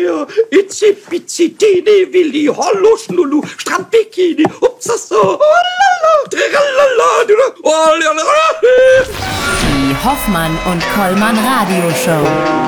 Meer. Itzi, bitzi, dini, willi, hollo, schnullu, Strandbikini, upsasso, Die Hoffmann und Kollmann Radioshow.